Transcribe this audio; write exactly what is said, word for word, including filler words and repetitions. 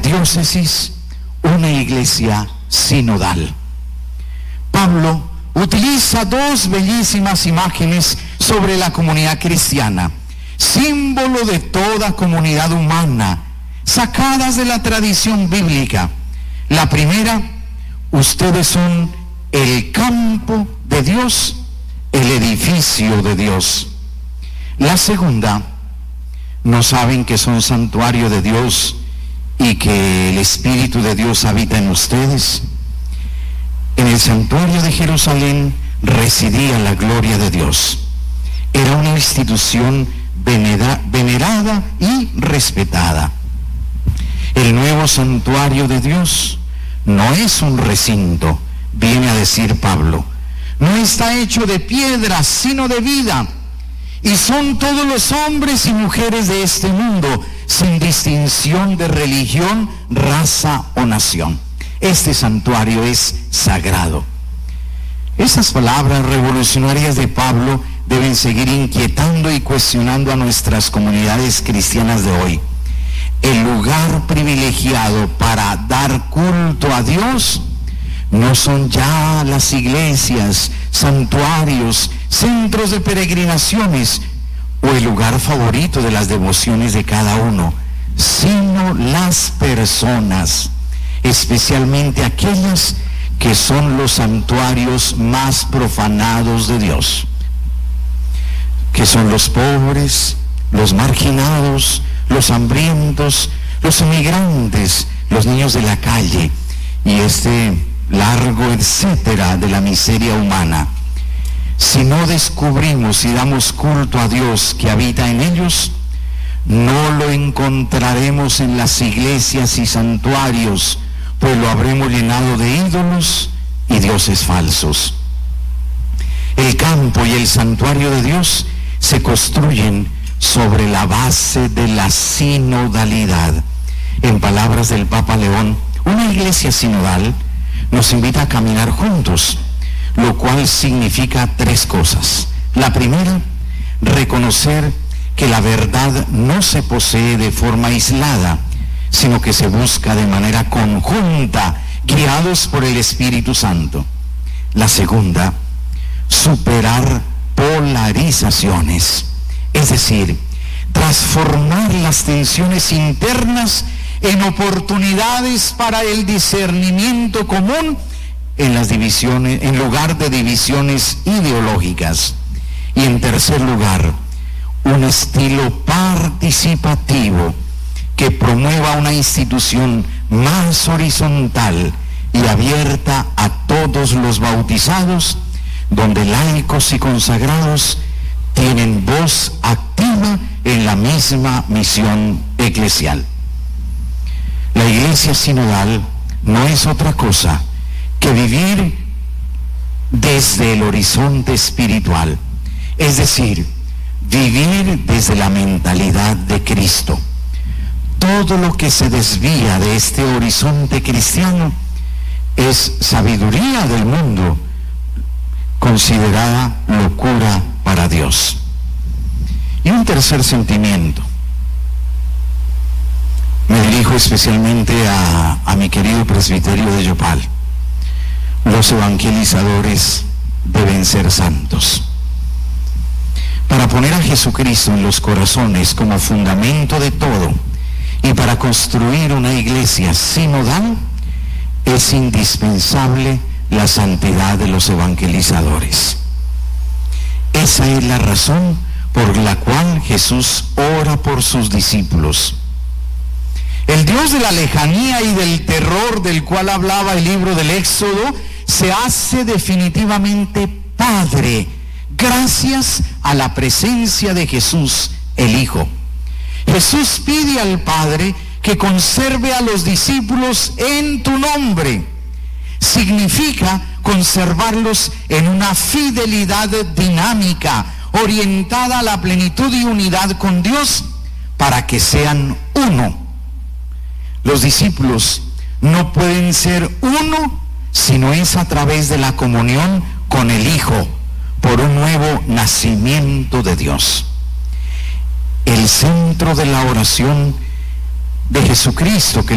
diócesis, una iglesia sinodal. Pablo utiliza dos bellísimas imágenes sobre la comunidad cristiana, símbolo de toda comunidad humana, sacadas de la tradición bíblica. La primera: ustedes son el campo de Dios, el edificio de Dios. La segunda: ¿no saben que son santuario de Dios y que el Espíritu de Dios habita en ustedes? En el santuario de Jerusalén residía la gloria de Dios. Era una institución venera, venerada y respetada. El nuevo santuario de Dios no es un recinto, viene a decir Pablo. No está hecho de piedras, sino de vida. Y son todos los hombres y mujeres de este mundo, sin distinción de religión, raza o nación. Este santuario es sagrado. Esas palabras revolucionarias de Pablo deben seguir inquietando y cuestionando a nuestras comunidades cristianas de hoy. El lugar privilegiado para dar culto a Dios no son ya las iglesias, santuarios, centros de peregrinaciones o el lugar favorito de las devociones de cada uno, sino las personas, especialmente aquellas que son los santuarios más profanados de Dios, que son los pobres, los marginados, los hambrientos, los inmigrantes, los niños de la calle y este largo etcétera de la miseria humana. Si no descubrimos y damos culto a Dios que habita en ellos, no lo encontraremos en las iglesias y santuarios, pues lo habremos llenado de ídolos y dioses falsos. El campo y el santuario de Dios se construyen sobre la base de la sinodalidad. En palabras del Papa León, una iglesia sinodal nos invita a caminar juntos, lo cual significa tres cosas. La primera, reconocer que la verdad no se posee de forma aislada, sino que se busca de manera conjunta, guiados por el Espíritu Santo. La segunda, superar polarizaciones, es decir, transformar las tensiones internas en oportunidades para el discernimiento común en las divisiones, en lugar de divisiones ideológicas. Y en tercer lugar, un estilo participativo que promueva una institución más horizontal y abierta a todos los bautizados, donde laicos y consagrados tienen voz activa en la misma misión eclesial. La iglesia sinodal no es otra cosa que vivir desde el horizonte espiritual, es decir, vivir desde la mentalidad de Cristo. Todo lo que se desvía de este horizonte cristiano es sabiduría del mundo, considerada locura para Dios. Y un tercer sentimiento. Me dirijo especialmente a, a mi querido presbiterio de Yopal. Los evangelizadores deben ser santos. Para poner a Jesucristo en los corazones como fundamento de todo y para construir una iglesia sinodal, es indispensable la santidad de los evangelizadores. Esa es la razón por la cual Jesús ora por sus discípulos. El Dios de la lejanía y del terror del cual hablaba el libro del Éxodo se hace definitivamente Padre gracias a la presencia de Jesús, el Hijo. Jesús pide al Padre que conserve a los discípulos en tu nombre. Significa conservarlos en una fidelidad dinámica, orientada a la plenitud y unidad con Dios, para que sean uno. Los discípulos no pueden ser uno si no es a través de la comunión con el Hijo, por un nuevo nacimiento de Dios. El centro de la oración de Jesucristo, que